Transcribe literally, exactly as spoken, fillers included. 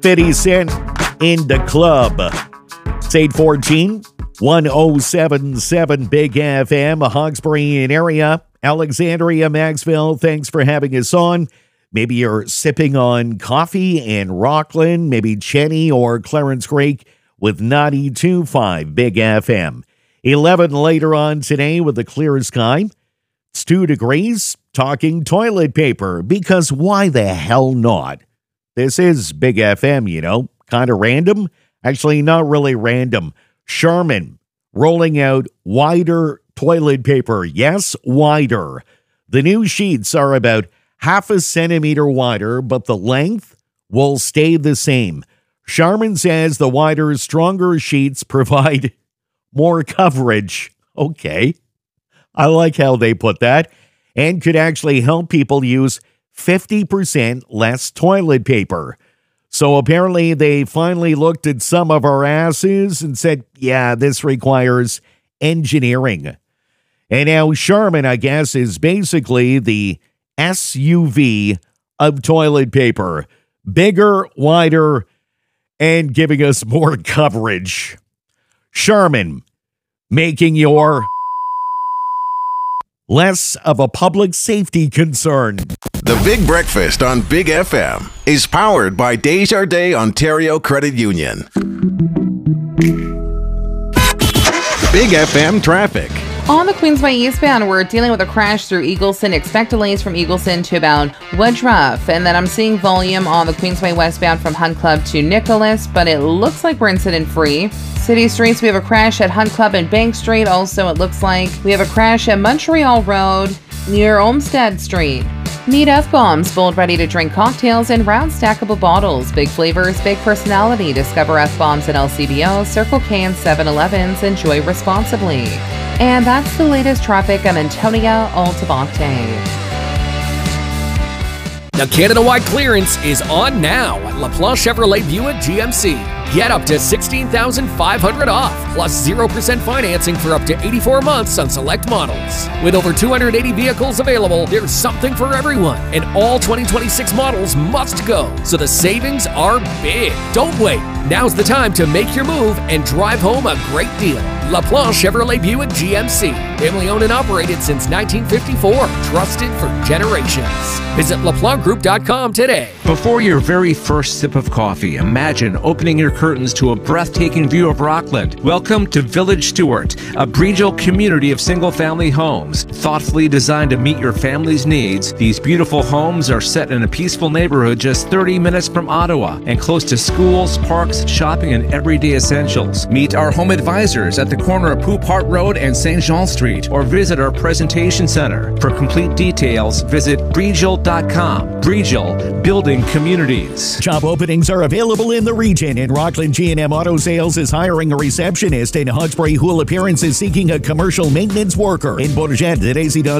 fifty Cent in the club. It's eight fourteen, one oh seven point seven Big F M, Hawkesbury and area, Alexandria, Maxville. Thanks for having us on. Maybe you're sipping on coffee in Rockland, maybe Cheney or Clarence Creek with ninety-two point five Big F M. eleven later on today with a clear sky. It's two degrees, talking toilet paper, because why the hell not? This is Big F M, you know, kind of random. Actually, not really random. Charmin rolling out wider toilet paper. Yes, wider. The new sheets are about half a centimeter wider, but the length will stay the same. Charmin says the wider, stronger sheets provide more coverage. Okay. I like how they put that. And could actually help people use fifty percent less toilet paper. So apparently they finally looked at some of our asses and said, yeah, this requires engineering. And now Charmin, I guess, is basically the S U V of toilet paper. Bigger, wider, and giving us more coverage. Charmin, making your less of a public safety concern. The Big Breakfast on Big F M is powered by Desjardins Ontario Credit Union. Big F M traffic. On the Queensway eastbound, we're dealing with a crash through Eagleson. Expect delays from Eagleson to about Woodruff. And then I'm seeing volume on the Queensway westbound from Hunt Club to Nicholas, but it looks like we're incident-free. City streets, we have a crash at Hunt Club and Bank Street. Also, it looks like we have a crash at Montreal Road near Olmsted Street. Meet F-Bombs, bold, ready-to-drink cocktails in round stackable bottles. Big flavors, big personality. Discover F-Bombs at L C B O, Circle K, and seven elevens. Enjoy responsibly. And that's the latest traffic. I'm Antonia Altabate. The Canada-wide clearance is on now at LaPlace Chevrolet Buick G M C. Get up to sixteen thousand five hundred dollars off, plus zero percent financing for up to eighty-four months on select models. With over two hundred eighty vehicles available, there's something for everyone, and all twenty twenty-six models must go, so the savings are big. Don't wait. Now's the time to make your move and drive home a great deal. LaPlace Chevrolet Buick G M C. Family owned and operated since nineteen fifty-four. Trusted for generations. Visit La Planche Group dot com today. Before your very first sip of coffee, imagine opening your curtains to a breathtaking view of Rockland. Welcome to Village Stewart, a Breedville community of single-family homes. Thoughtfully designed to meet your family's needs, these beautiful homes are set in a peaceful neighborhood just thirty minutes from Ottawa and close to schools, parks, shopping, and everyday essentials. Meet our home advisors at the corner of Poupart Road and Saint Jean Street, or visit our presentation center. For complete details, visit Breedville dot com. Breedville, building communities. Job openings are available in the region. In Rockland, G and M Auto Sales is hiring a receptionist. In Hawkesbury, Hula Appearance is seeking a commercial maintenance worker. In Bourget, Daisy does